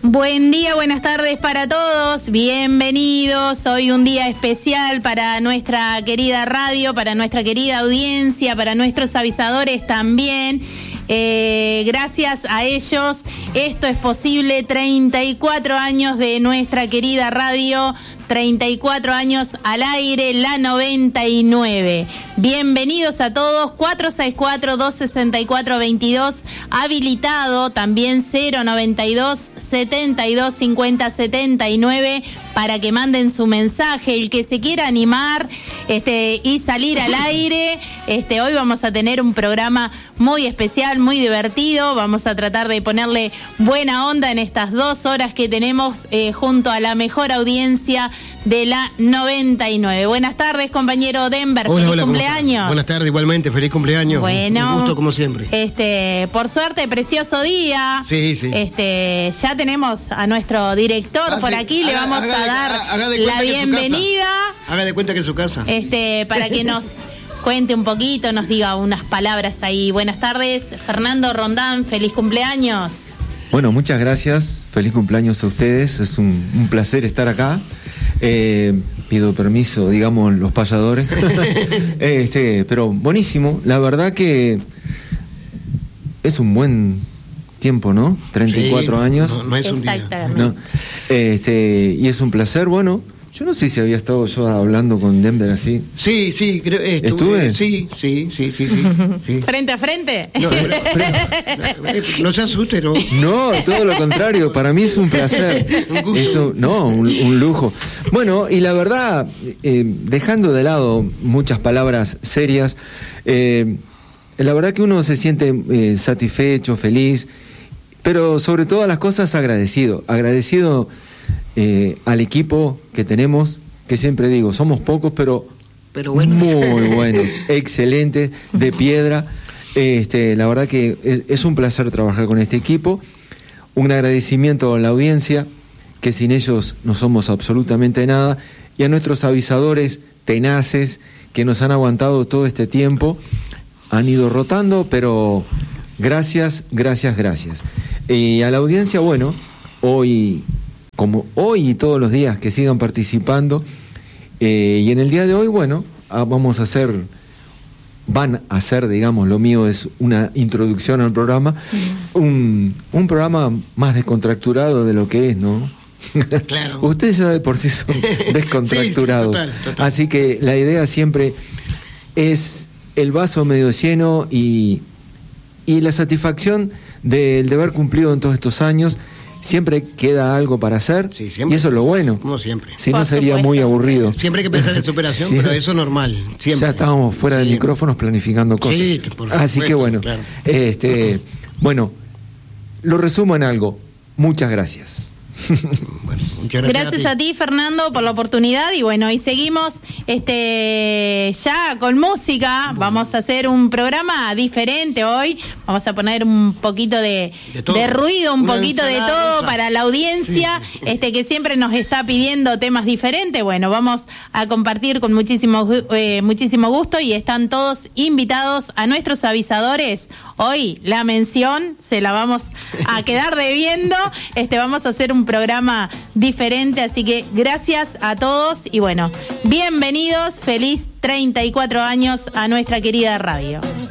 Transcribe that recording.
Buen día, buenas tardes para todos, bienvenidos. Hoy un día especial para nuestra querida radio, para nuestra querida audiencia, para nuestros avisadores también. Gracias a ellos esto es posible. 34 años de nuestra querida radio, 34 años al aire, la 99. Bienvenidos a todos. 464-264-22, habilitado también 092-72-50-79 para que manden su mensaje. El que se quiera animar y salir al aire, hoy vamos a tener un programa muy especial, muy divertido. Vamos a tratar de ponerle buena onda en estas 2 horas que tenemos junto a la mejor audiencia de la 99. Buenas tardes, compañero Denver. Hola, feliz cumpleaños. Buenas tardes, igualmente, feliz cumpleaños. Bueno, un gusto como siempre. Por suerte, precioso día. Sí. Ya tenemos a nuestro director por aquí, le vamos a dar la bienvenida. Haga de cuenta que es su casa. Para que nos cuente un poquito, nos diga unas palabras ahí. Buenas tardes, Fernando Rondán, feliz cumpleaños. Bueno, muchas gracias, feliz cumpleaños a ustedes, es un placer estar acá. Pido permiso, digamos, los payadores. Pero buenísimo, la verdad que es un buen tiempo, ¿no? 34 años. No es un día. Exactamente. Y es un placer, bueno. Yo no sé si había estado yo hablando con Denver así. Sí, creo. ¿Estuve? Sí. ¿Frente a frente? No se asuste, ¿no? No, todo lo contrario, para mí es un placer. Un gusto. Un lujo. Bueno, y la verdad, dejando de lado muchas palabras serias, la verdad que uno se siente satisfecho, feliz, pero sobre todas las cosas agradecido al equipo que tenemos, que siempre digo, somos pocos, pero bueno. Muy buenos, excelentes, de piedra. La verdad que es un placer trabajar con este equipo. Un agradecimiento a la audiencia, que sin ellos no somos absolutamente nada, y a nuestros avisadores tenaces que nos han aguantado todo este tiempo. Han ido rotando, pero gracias. Y a la audiencia, bueno, hoy y todos los días que sigan participando, y en el día de hoy, bueno, van a hacer, digamos, lo mío es una introducción al programa, un programa más descontracturado de lo que es, ¿no? Claro. Ustedes ya de por sí son descontracturados. Sí, total. Así que la idea siempre es el vaso medio lleno y la satisfacción de haber cumplido en todos estos años. Siempre queda algo para hacer, y eso es lo bueno. Como siempre. Si no, sería muy aburrido. Siempre hay que pensar en superación, pero eso es normal. Siempre. Ya estábamos fuera de micrófonos planificando cosas. Sí, por supuesto, así que bueno, claro. Bueno, lo resumo en algo. Muchas gracias. Bueno, muchas gracias a ti, Fernando, por la oportunidad. Y bueno, y seguimos ya con música. Vamos a hacer un programa diferente hoy. Vamos a poner un poquito de ruido, un poquito de todo para la audiencia, que siempre nos está pidiendo temas diferentes. Bueno, vamos a compartir con muchísimo gusto, y están todos invitados a nuestros avisadores. Hoy la mención se la vamos a quedar debiendo. Vamos a hacer un programa diferente, así que gracias a todos y bueno, bienvenidos, feliz 34 años a nuestra querida radio.